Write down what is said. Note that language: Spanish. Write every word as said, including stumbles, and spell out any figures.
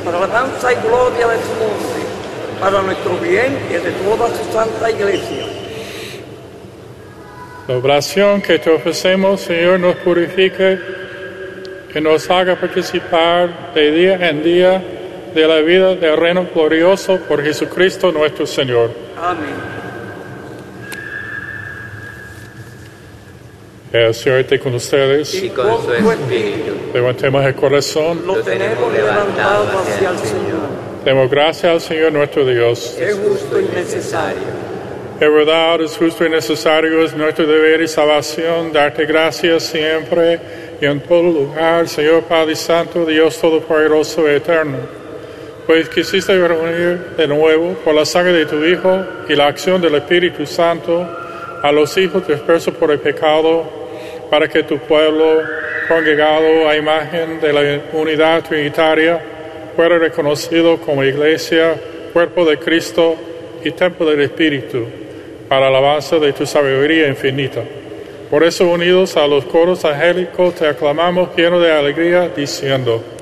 para alabanza y gloria de su nombre, para nuestro bien y de toda su santa iglesia. La oración que te ofrecemos, Señor, nos purifique y nos haga participar de día en día de la vida del reino glorioso por Jesucristo nuestro Señor. Amén. El Señor esté con ustedes. Y con su espíritu. Levantemos el corazón. Lo tenemos levantado hacia el Señor. Demos gracias al Señor nuestro Dios. Es justo y necesario. Es verdad, es justo y necesario, es nuestro deber y salvación darte gracias siempre y en todo lugar, Señor Padre Santo, Dios Todopoderoso y Eterno. Pues quisiste reunir de nuevo por la sangre de tu Hijo y la acción del Espíritu Santo a los hijos dispersos por el pecado, para que tu pueblo, congregado a imagen de la unidad trinitaria, fuera reconocido como iglesia, cuerpo de Cristo y templo del Espíritu, para alabanza de tu sabiduría infinita. Por eso, unidos a los coros angélicos, te aclamamos lleno de alegría, diciendo: